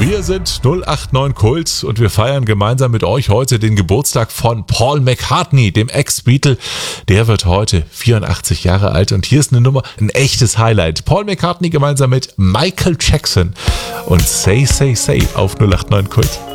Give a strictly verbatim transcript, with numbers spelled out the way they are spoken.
Wir sind null acht neun Kult und wir feiern gemeinsam mit euch heute den Geburtstag von Paul McCartney, dem Ex-Beatle. Der wird heute vierundachtzig Jahre alt und hier ist eine Nummer, ein echtes Highlight. Paul McCartney gemeinsam mit Michael Jackson und Say, Say, Say auf null acht neun Kult.